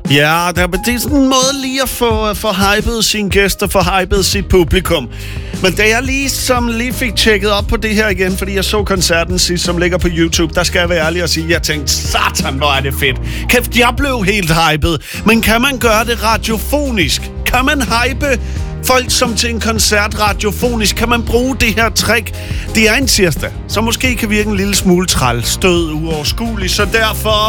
Ja, det er sådan en måde lige at få hypet sine gæster, få hypet sit publikum. Men da jeg lige fik tjekket op på det her igen, fordi jeg så koncerten sidst, som ligger på YouTube, der skal jeg være ærlig og sige, jeg tænkte, satan, hvor er det fedt. Kæft, jeg blev helt hypet. Men kan man gøre det radiofonisk? Kan man hype folk som til en koncert radiofonisk? Kan man bruge det her trick? Det er en tirsdag, så måske kan virke en lille smule træl, stød, uoverskuelig, så derfor